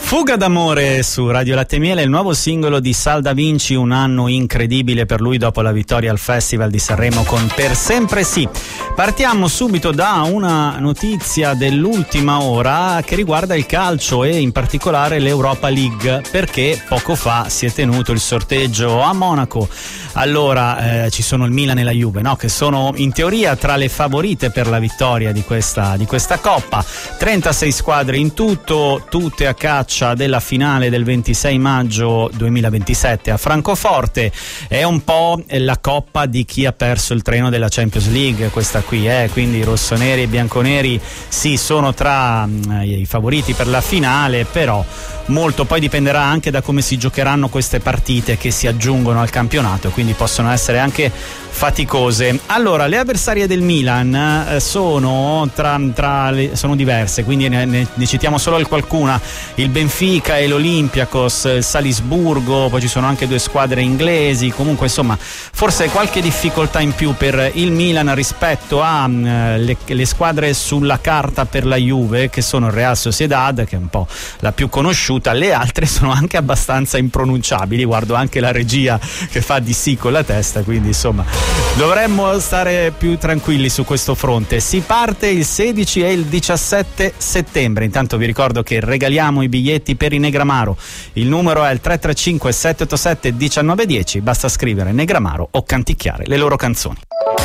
Fuga d'amore su Radio Latte e Miele, il nuovo singolo di Sal Da Vinci, un anno incredibile per lui dopo la vittoria al Festival di Sanremo con Per Sempre Sì. Partiamo subito da una notizia dell'ultima ora che riguarda il calcio e in particolare l'Europa League, perché poco fa si è tenuto il sorteggio a Monaco. Allora ci sono il Milan e la Juve, no? Che sono in teoria tra le favorite per la vittoria di questa Coppa. 36 squadre in tutto, tutte a caccia della finale del 26 maggio 2027 a Francoforte. È un po' la coppa di chi ha perso il treno della Champions League, questa qui, quindi i rossoneri e bianconeri sì, sono tra i favoriti per la finale, però molto poi dipenderà anche da come si giocheranno queste partite che si aggiungono al campionato, quindi possono essere anche faticose. Allora, le avversarie del Milan sono sono diverse, quindi ne citiamo solo qualcuna: il Benfica e l'Olympiakos, il Salisburgo, poi ci sono anche due squadre inglesi. Comunque insomma, forse qualche difficoltà in più per il Milan rispetto a le squadre sulla carta per la Juve, che sono il Real Sociedad, che è un po' la più conosciuta. Le altre sono anche abbastanza impronunciabili, guardo anche la regia che fa di sì con la testa, quindi insomma dovremmo stare più tranquilli su questo fronte. Si parte il 16 e il 17 settembre. Intanto vi ricordo che regaliamo i biglietti per i Negramaro. Il numero è il 335 787 1910, basta scrivere Negramaro o canticchiare le loro canzoni.